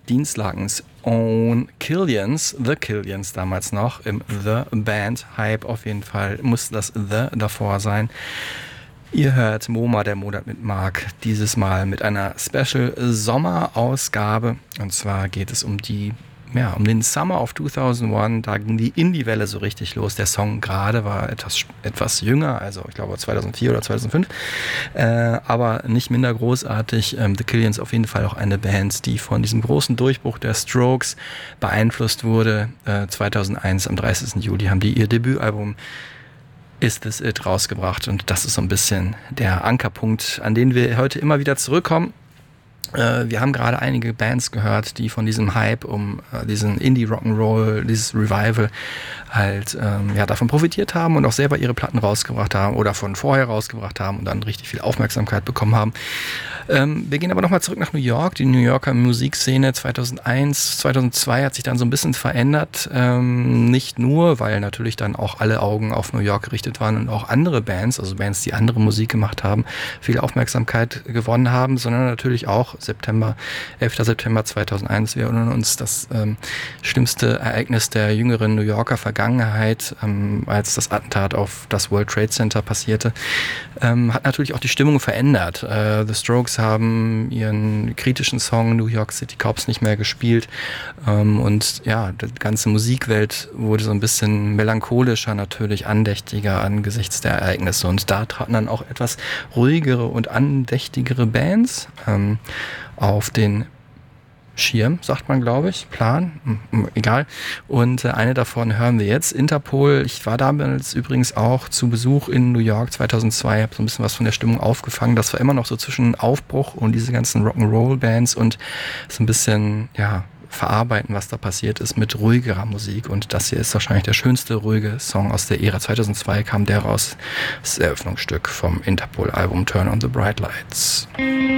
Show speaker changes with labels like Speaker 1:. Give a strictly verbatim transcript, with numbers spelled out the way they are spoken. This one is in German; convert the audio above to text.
Speaker 1: Dienstlagens Own Killians, The Killians damals noch, im The Band Hype auf jeden Fall, musste das The davor sein. Ihr hört MoMA, der Monat mit Marc, dieses Mal mit einer Special-Sommer-Ausgabe. Und zwar geht es um die, ja, um den Summer of zweitausendeins. Da ging die Indie-Welle so richtig los. Der Song gerade war etwas, etwas jünger, also ich glaube zweitausendvier oder zweitausendfünf. Äh, aber nicht minder großartig. Ähm, The Killians auf jeden Fall auch eine Band, die von diesem großen Durchbruch der Strokes beeinflusst wurde. Äh, zweitausendeins, am dreißigsten Juli, haben die ihr Debütalbum Is This It rausgebracht, und das ist so ein bisschen der Ankerpunkt, an den wir heute immer wieder zurückkommen. Äh, wir haben gerade einige Bands gehört, die von diesem Hype um äh, diesen Indie-Rock'n'Roll, dieses Revival halt ähm, ja, davon profitiert haben und auch selber ihre Platten rausgebracht haben oder von vorher rausgebracht haben und dann richtig viel Aufmerksamkeit bekommen haben. Ähm, wir gehen aber nochmal zurück nach New York. Die New Yorker Musikszene zweitausendeins, zweitausendzwei hat sich dann so ein bisschen verändert. Ähm, nicht nur, weil natürlich dann auch alle Augen auf New York gerichtet waren und auch andere Bands, also Bands, die andere Musik gemacht haben, viel Aufmerksamkeit gewonnen haben, sondern natürlich auch September, elfter September zweitausendeins, wir erinnern uns, das ähm, schlimmste Ereignis der jüngeren New Yorker Vergangenheit, ähm, als das Attentat auf das World Trade Center passierte, ähm, hat natürlich auch die Stimmung verändert. Äh, The Strokes haben ihren kritischen Song New York City Cops nicht mehr gespielt, ähm, und ja, die ganze Musikwelt wurde so ein bisschen melancholischer, natürlich andächtiger angesichts der Ereignisse, und da traten dann auch etwas ruhigere und andächtigere Bands ähm, auf den Schirm, sagt man, glaube ich, Plan, hm, egal. Und äh, eine davon hören wir jetzt, Interpol. Ich war damals übrigens auch zu Besuch in New York zweitausendzwei, habe so ein bisschen was von der Stimmung aufgefangen. Das war immer noch so zwischen Aufbruch und diese ganzen Rock'n'Roll-Bands und so ein bisschen, ja, verarbeiten, was da passiert ist, mit ruhigerer Musik. Und das hier ist wahrscheinlich der schönste ruhige Song aus der Ära. zweitausendzwei kam der raus, das Eröffnungsstück vom Interpol-Album Turn on the Bright Lights.